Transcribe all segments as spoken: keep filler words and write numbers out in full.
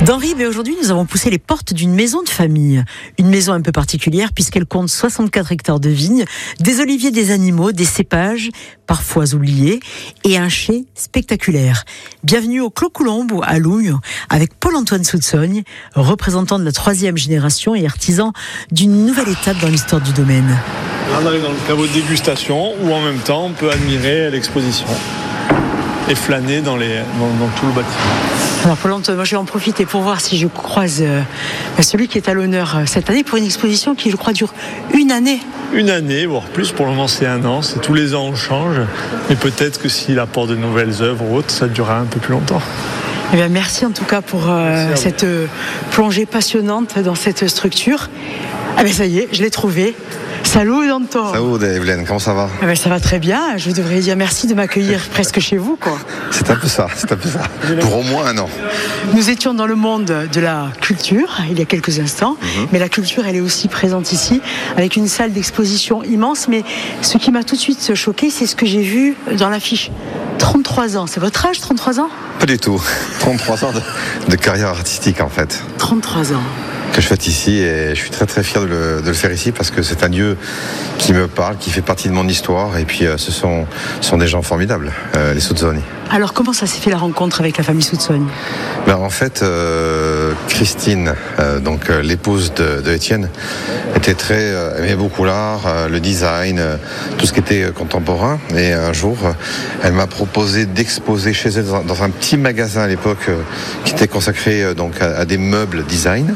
Dans Ribes, et aujourd'hui, nous avons poussé les portes d'une maison de famille. Une maison un peu particulière puisqu'elle compte soixante-quatre hectares de vignes, des oliviers, des animaux, des cépages, parfois oubliés, et un chai spectaculaire. Bienvenue au Clos Coulombe à Lougne, avec Paul-Antoine Soutsogne, représentant de la troisième génération et artisan d'une nouvelle étape dans l'histoire du domaine. On arrive dans le caveau de dégustation où en même temps on peut admirer l'exposition et flâner dans, les, dans, dans tout le bâtiment. Alors Paul-Antoine, moi je vais en profiter pour voir si je croise euh, celui qui est à l'honneur euh, cette année pour une exposition qui je crois dure une année. Une année, voire plus, pour le moment c'est un an, c'est tous les ans on change, mais peut-être que s'il apporte de nouvelles œuvres ou autres, ça durera un peu plus longtemps. Eh bien, merci en tout cas pour euh, cette euh, plongée passionnante dans cette structure. Ah ben ça y est, je l'ai trouvé. Salut Danton. Salut Evelyne, comment ça va? Ah ben ça va très bien, je devrais dire merci de m'accueillir presque chez vous, quoi. C'est un peu ça, c'est un peu ça. Pour au moins un an. Nous étions dans le monde de la culture il y a quelques instants, mm-hmm. mais la culture elle est aussi présente ici avec une salle d'exposition immense, mais ce qui m'a tout de suite choqué, c'est ce que j'ai vu dans l'affiche. trente-trois ans, c'est votre âge, trente-trois ans? Pas du tout, trente-trois ans de, de carrière artistique en fait. trente-trois ans. Que je fais ici et je suis très très fier de le, de le faire ici parce que c'est un lieu qui me parle, qui fait partie de mon histoire et puis euh, ce sont, ce sont des gens formidables, euh, les Soutsogne. Alors comment ça s'est fait la rencontre avec la famille Soutsogne? Ben, en fait, euh, Christine, euh, donc euh, l'épouse de, de Étienne, était très euh, aimait beaucoup l'art, euh, le design, euh, tout ce qui était euh, contemporain. Et un jour, euh, elle m'a proposé d'exposer chez elle dans un, dans un petit magasin à l'époque euh, qui était consacré euh, donc à, à des meubles design.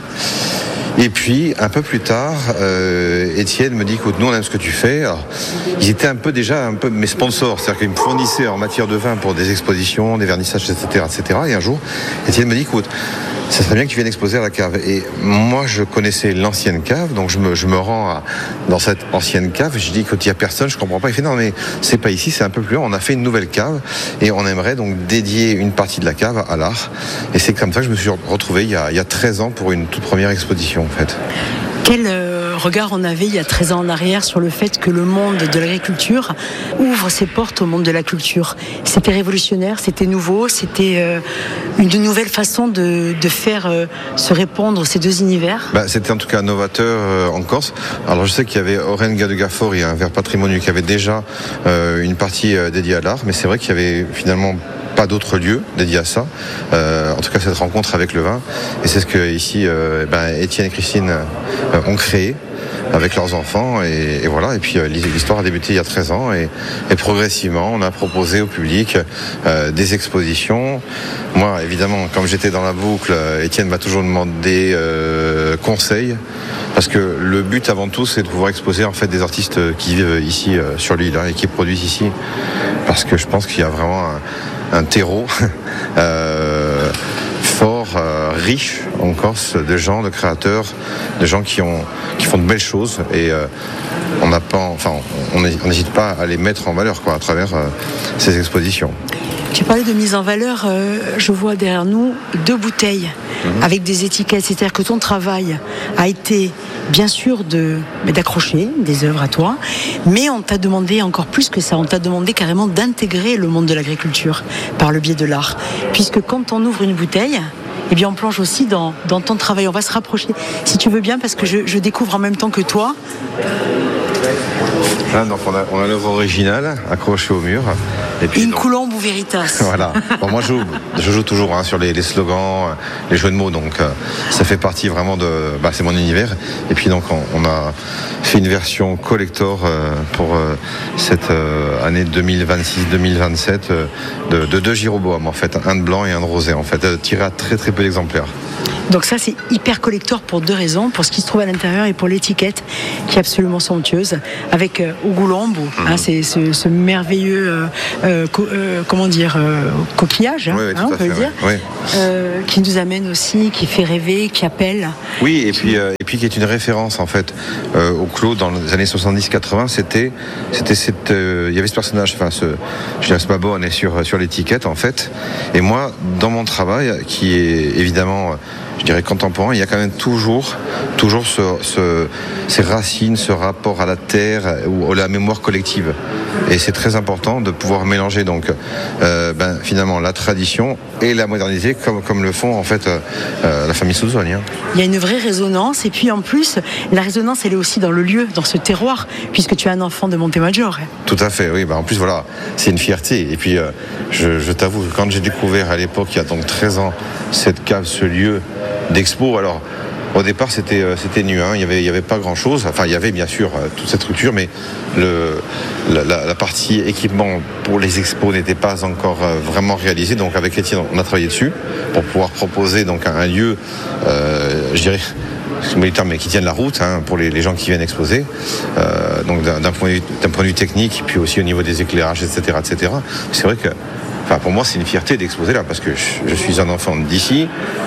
Et puis, un peu plus tard, euh, Étienne me dit, écoute, nous on aime ce que tu fais. Alors, ils étaient un peu déjà un peu mes sponsors, c'est-à-dire qu'ils me fournissaient en matière de vin pour des expositions, des vernissages, et cetera, et cetera. Et un jour, Étienne me dit, écoute, ça serait bien que tu viennes exposer à la cave. Et moi, je connaissais l'ancienne cave, donc je me, je me rends à, dans cette ancienne cave. Je dis, écoute, il n'y a personne, je comprends pas. Il fait, non, mais c'est pas ici, c'est un peu plus loin. On a fait une nouvelle cave et on aimerait donc dédier une partie de la cave à l'art. Et c'est comme ça que je me suis retrouvé il y a, il y a treize ans pour une toute première exposition, en fait. Quel euh, regard on avait il y a treize ans en arrière sur le fait que le monde de l'agriculture ouvre ses portes au monde de la culture? C'était révolutionnaire, c'était nouveau, c'était euh, une nouvelle façon de, de faire euh, se répondre ces deux univers. Bah, c'était en tout cas novateur euh, en Corse. Alors je sais qu'il y avait Orenga de Gafori, un vers patrimonial qui avait déjà euh, une partie euh, dédiée à l'art, mais c'est vrai qu'il y avait finalement pas d'autres lieux dédiés à ça. Euh, en tout cas, cette rencontre avec le vin. Et c'est ce que ici, euh, ben, Étienne et Christine euh, ont créé avec leurs enfants. Et, et voilà. Et puis euh, l'histoire a débuté il y a treize ans. Et, et progressivement, on a proposé au public euh, des expositions. Moi, évidemment, comme j'étais dans la boucle, Étienne m'a toujours demandé euh, conseil. Parce que le but avant tout, c'est de pouvoir exposer en fait des artistes qui vivent ici euh, sur l'île hein, et qui produisent ici. Parce que je pense qu'il y a vraiment un un terreau euh, fort, euh, riche en Corse, de gens, de créateurs, de gens qui, ont, qui font de belles choses et euh, on n'a pas, enfin, on n'hésite pas à les mettre en valeur quoi, à travers euh, ces expositions. Tu parlais de mise en valeur, euh, je vois derrière nous deux bouteilles mmh. avec des étiquettes, c'est-à-dire que ton travail a été bien sûr de, d'accrocher des œuvres à toi, mais on t'a demandé encore plus que ça, on t'a demandé carrément d'intégrer le monde de l'agriculture par le biais de l'art, puisque quand on ouvre une bouteille, eh bien on plonge aussi dans, dans ton travail. On va se rapprocher, si tu veux bien, parce que je, je découvre en même temps que toi. Là, donc on a, on a l'œuvre originale accrochée au mur. Et puis, Une donc, Coulombe ou Veritas. Voilà. Bon, moi, je joue, je joue toujours hein, sur les, les slogans, les jeux de mots. Donc, euh, ça fait partie vraiment de. Bah, c'est mon univers. Et puis, donc, on, on a fait une version collector euh, pour euh, cette euh, année deux mille vingt-six deux mille vingt-sept euh, de, de deux gyroboam, en fait, un de blanc et un de rosé, en fait, euh, tiré à très très peu d'exemplaires. Donc ça, c'est hyper collector pour deux raisons, pour ce qui se trouve à l'intérieur et pour l'étiquette qui est absolument somptueuse, avec euh, Ougoulambo, mmh. hein, c'est ce, ce merveilleux, euh, euh, co- euh, comment dire, euh, coquillage, hein, oui, oui, hein, on peut fait, le dire, oui. euh, qui nous amène aussi, qui fait rêver, qui appelle. Oui, et puis, euh, et puis qui est une référence en fait euh, au Clos dans les années soixante-dix quatre-vingts. C'était, c'était cette, euh, il y avait ce personnage, enfin ce, je ce Babo, on est sur sur l'étiquette en fait. Et moi, dans mon travail, qui est évidemment je dirais contemporain, il y a quand même toujours, toujours ce, ce, ces racines, ce rapport à la terre ou à la mémoire collective. Et c'est très important de pouvoir mélanger donc euh, ben, finalement la tradition et la modernité comme, comme le font en fait euh, la famille Souzzoni. Hein. Il y a une vraie résonance et puis en plus la résonance elle est aussi dans le lieu, dans ce terroir, puisque tu es un enfant de Montemaggiore. Tout à fait, oui. Ben, en plus voilà, c'est une fierté. Et puis euh, je, je t'avoue que quand j'ai découvert à l'époque, il y a donc treize ans, cette cave, ce lieu d'expo, alors au départ c'était, euh, c'était nu, hein. il n'y avait, il y avait pas grand chose, enfin il y avait bien sûr euh, toute cette structure, mais le, la, la, la partie équipement pour les expos n'était pas encore euh, vraiment réalisée, donc avec Étienne on a travaillé dessus pour pouvoir proposer donc un, un lieu, euh, je dirais, mais qui tienne la route hein, pour les, les gens qui viennent exposer, euh, donc d'un, d'un, point de vue, d'un point de vue technique, puis aussi au niveau des éclairages, et cetera, et cetera. C'est vrai que, enfin, pour moi, c'est une fierté d'exposer là, parce que je, je suis un enfant d'ici,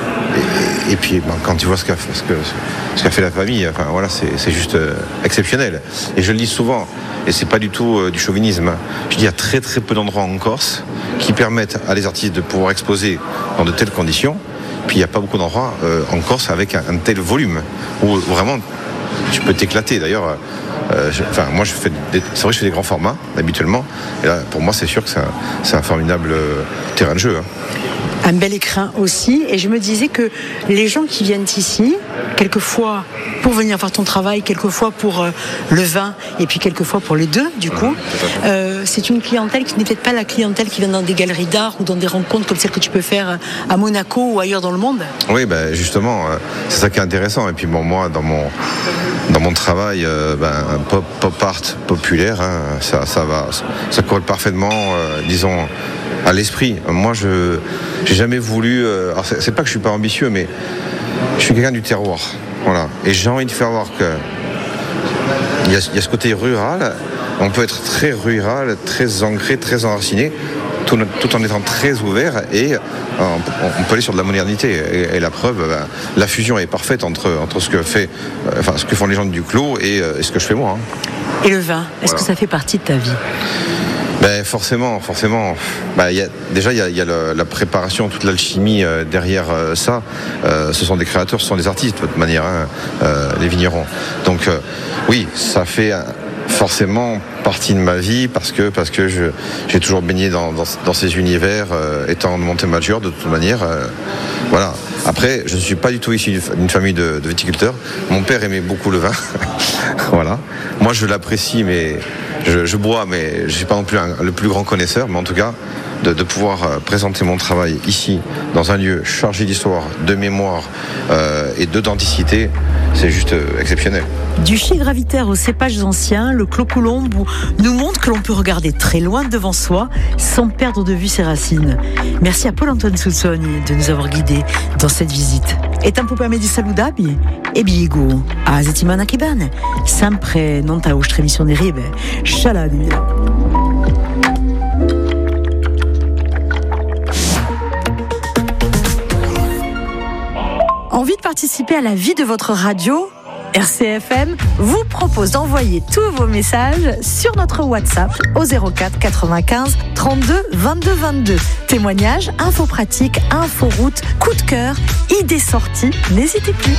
et, et puis ben, quand tu vois ce qu'a, ce, que, ce qu'a fait la famille, enfin voilà, c'est, c'est juste euh, exceptionnel. Et je le dis souvent, et c'est pas du tout euh, du chauvinisme. Hein. Je dis, il y a très très peu d'endroits en Corse qui permettent à les artistes de pouvoir exposer dans de telles conditions. Puis il n'y a pas beaucoup d'endroits euh, en Corse avec un, un tel volume où vraiment tu peux t'éclater. D'ailleurs, euh, je, enfin, moi je fais des, c'est vrai que je fais des grands formats habituellement. Et là, pour moi, c'est sûr que c'est un, c'est un formidable euh, terrain de jeu. Hein. Un bel écrin aussi, et je me disais que les gens qui viennent ici, quelquefois pour venir voir ton travail, quelquefois pour euh, le vin, et puis quelquefois pour les deux, du coup, mmh, euh, c'est une clientèle qui n'est peut-être pas la clientèle qui vient dans des galeries d'art ou dans des rencontres comme celles que tu peux faire à Monaco ou ailleurs dans le monde. Oui, ben justement, euh, c'est ça qui est intéressant. Et puis bon, moi, dans mon dans mon travail, euh, ben, pop, pop art populaire, hein, ça, ça va, ça colle parfaitement, euh, disons, à l'esprit. Moi, je j'ai jamais voulu. Euh, alors c'est, c'est pas que je suis pas ambitieux, mais je suis quelqu'un du terroir. Voilà. Et j'ai envie de faire voir que il y a, il y a ce côté rural. On peut être très rural, très ancré, très enraciné, tout, tout en étant très ouvert, et euh, on peut aller sur de la modernité. Et, et la preuve, ben, la fusion est parfaite entre, entre ce que fait, euh, enfin ce que font les gens du Clos et, euh, et ce que je fais moi. Hein. Et le vin, est-ce voilà. que ça fait partie de ta vie ? Ben forcément, forcément. Ben, y a, déjà, il y a, y a le, la préparation, toute l'alchimie euh, derrière euh, ça. Euh, ce sont des créateurs, ce sont des artistes, de toute manière, hein, euh, les vignerons. Donc, euh, oui, ça fait euh, forcément partie de ma vie parce que parce que je, j'ai toujours baigné dans, dans, dans ces univers, euh, étant de Montemaggiore, de toute manière. Euh, voilà. Après, je ne suis pas du tout issu d'une famille de, de viticulteurs. Mon père aimait beaucoup le vin. Voilà. Moi, je l'apprécie, mais je, je bois, mais je ne suis pas non plus un, le plus grand connaisseur. Mais en tout cas, de, de pouvoir euh, présenter mon travail ici, dans un lieu chargé d'histoire, de mémoire euh, et d'authenticité, c'est juste euh, exceptionnel. Du chic gravitaire aux cépages anciens, le Clos Colombe nous montre que l'on peut regarder très loin devant soi sans perdre de vue ses racines. Merci à Paul-Antoine Souzzoni de nous avoir guidés dans cette visite. E tempo per me di salutarvi e vi dico a settimana che viene, sempre non ta vostra emissione ribe. Shalom. Envie de participer à la vie de votre radio ? R C F M vous propose d'envoyer tous vos messages sur notre WhatsApp au zéro quatre quatre-vingt-quinze trente-deux vingt-deux vingt-deux. Témoignages, infos pratiques, infos routes, coup de cœur, idées sorties, n'hésitez plus.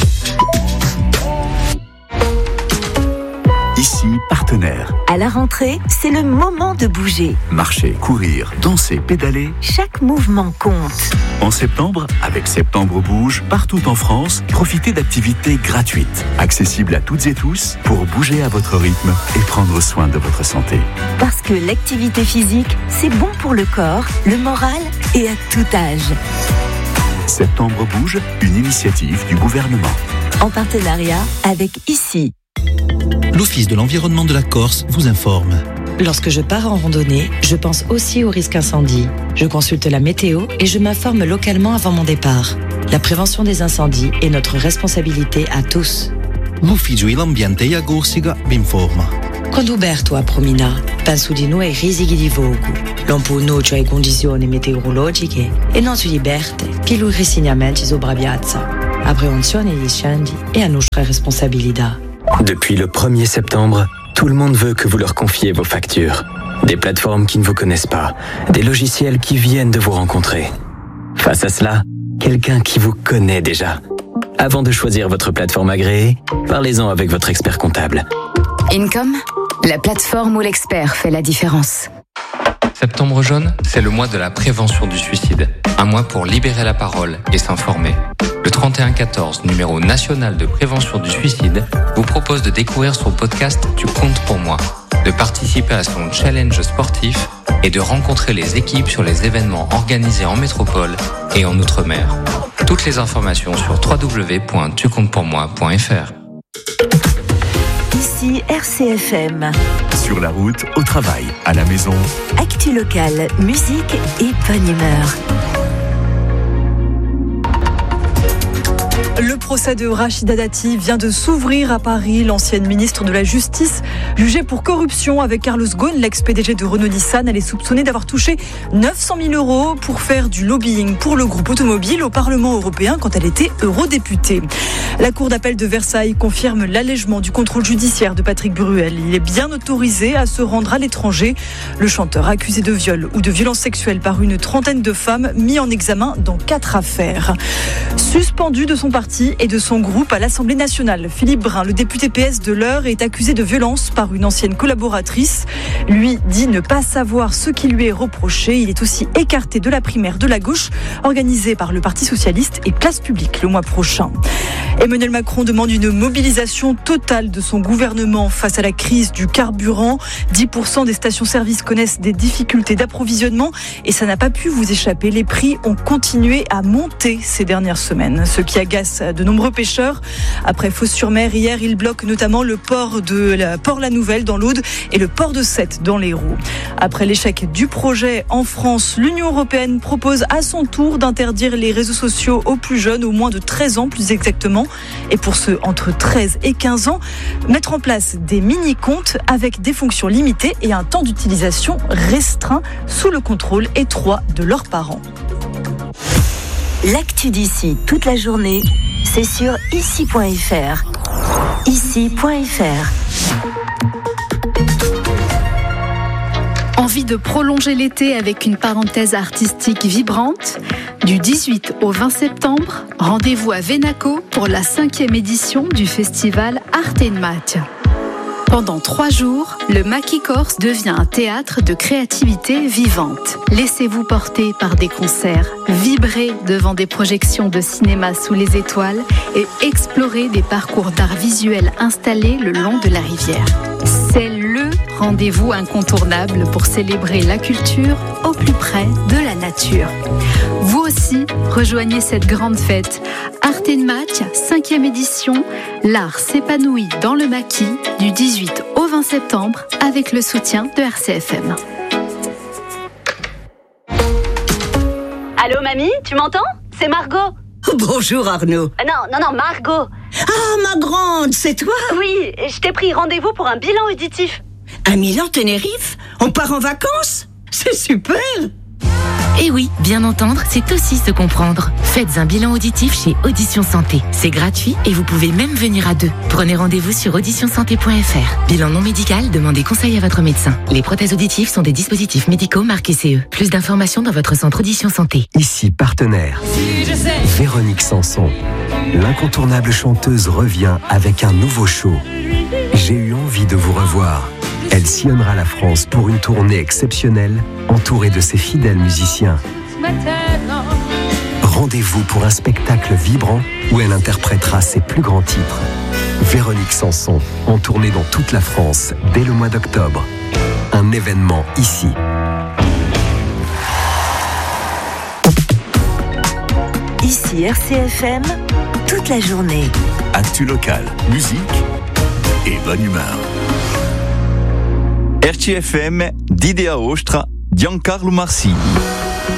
Ici, partenaire. À la rentrée, c'est le moment de bouger. Marcher, courir, danser, pédaler. Chaque mouvement compte. En septembre, avec Septembre Bouge, partout en France, profitez d'activités gratuites, accessibles à toutes et tous, pour bouger à votre rythme et prendre soin de votre santé. Parce que l'activité physique, c'est bon pour le corps, le moral et à tout âge. Septembre Bouge, une initiative du gouvernement. En partenariat avec Ici. L'Office de l'environnement de la Corse vous informe. Lorsque je pars en randonnée, je pense aussi au risque incendie. Je consulte la météo et je m'informe localement avant mon départ. La prévention des incendies est notre responsabilité à tous. L'Ufficio dell'Ambiente e Corsica vi informa. Quando Uberto a promina, penso di noi ai rischi di vogo. Non può nuocere alle condizioni meteorologiche e non si liberte che lui resignamenti sopra piazza. A prevenzione degli incendi è a nostra responsabilità. Depuis le premier septembre, tout le monde veut que vous leur confiez vos factures. Des plateformes qui ne vous connaissent pas, des logiciels qui viennent de vous rencontrer. Face à cela, quelqu'un qui vous connaît déjà. Avant de choisir votre plateforme agréée, parlez-en avec votre expert comptable. Income, la plateforme où l'expert fait la différence. Septembre jaune, c'est le mois de la prévention du suicide. Un mois pour libérer la parole et s'informer. Le trente et un quatorze, numéro national de prévention du suicide, vous propose de découvrir son podcast Tu comptes pour moi, de participer à son challenge sportif et de rencontrer les équipes sur les événements organisés en métropole et en Outre-mer. Toutes les informations sur w w w point tu comptes pour moi point f r. Ici R C F M. Sur la route, au travail, à la maison. Actu locale, musique et bonne humeur. Le procès de Rachida Dati vient de s'ouvrir à Paris. L'ancienne ministre de la Justice, jugée pour corruption avec Carlos Ghosn, l'ex-P D G de Renault-Nissan, elle est soupçonnée d'avoir touché neuf cent mille euros pour faire du lobbying pour le groupe automobile au Parlement européen quand elle était eurodéputée. La Cour d'appel de Versailles confirme l'allègement du contrôle judiciaire de Patrick Bruel. Il est bien autorisé à se rendre à l'étranger. Le chanteur accusé de viol ou de violence sexuelle par une trentaine de femmes mis en examen dans quatre affaires. Suspendu de son parti et de son groupe à l'Assemblée nationale, Philippe Brun, le député P S de l'Eure, est accusé de violence par une ancienne collaboratrice. Lui dit ne pas savoir ce qui lui est reproché. Il est aussi écarté de la primaire de la gauche organisée par le Parti socialiste et Place Publique le mois prochain. Emmanuel Macron demande une mobilisation totale de son gouvernement face à la crise du carburant. dix pour cent des stations-service connaissent des difficultés d'approvisionnement et ça n'a pas pu vous échapper. Les prix ont continué à monter ces dernières semaines, ce qui agace de nombreux pêcheurs. Après Fos-sur-Mer, hier, ils bloquent notamment le port de la Port-la-Nouvelle dans l'Aude et le port de Sète dans l'Hérault. Après l'échec du projet en France, l'Union européenne propose à son tour d'interdire les réseaux sociaux aux plus jeunes, aux moins de treize ans plus exactement. Et pour ceux entre treize et quinze ans, mettre en place des mini-comptes avec des fonctions limitées et un temps d'utilisation restreint sous le contrôle étroit de leurs parents. L'actu d'ici toute la journée, c'est sur ici point f r. ici point f r. Envie de prolonger l'été avec une parenthèse artistique vibrante ? Du dix-huit au vingt septembre, rendez-vous à Venaco pour la cinquième édition du festival Arte in Macchia. Pendant trois jours, le Maquis Corse devient un théâtre de créativité vivante. Laissez-vous porter par des concerts, vibrez devant des projections de cinéma sous les étoiles et explorez des parcours d'art visuel installés le long de la rivière. C'est le rendez-vous incontournable pour célébrer la culture au plus près de la nature. Vous aussi, rejoignez cette grande fête. Arte in Macchia, cinquième édition, l'art s'épanouit dans le Maquis du dix-huit au vingt septembre avec le soutien de R C F M. Allô mamie, tu m'entends ? C'est Margot. Bonjour Arnaud. Euh, non, non, non, Margot. Ah, ma grande, c'est toi ? Oui, je t'ai pris rendez-vous pour un bilan auditif. À Milan-Tenerife ? On part en vacances ? C'est super ! Et oui, bien entendre, c'est aussi se comprendre. Faites un bilan auditif chez Audition Santé. C'est gratuit et vous pouvez même venir à deux. Prenez rendez-vous sur audition santé point f r. Bilan non médical, demandez conseil à votre médecin. Les prothèses auditives sont des dispositifs médicaux marqués C E. Plus d'informations dans votre centre Audition Santé. Ici, partenaire. Véronique Sanson. L'incontournable chanteuse revient avec un nouveau show. J'ai eu envie de vous revoir. Elle sillonnera la France pour une tournée exceptionnelle, entourée de ses fidèles musiciens. Rendez-vous pour un spectacle vibrant où elle interprétera ses plus grands titres. Véronique Sanson, en tournée dans toute la France dès le mois d'octobre. Un événement ici. Ici R C F M, toute la journée. Actu locale, musique et bonne humeur. R C F M, d'Idea Ostra, Giancarlo Marsi.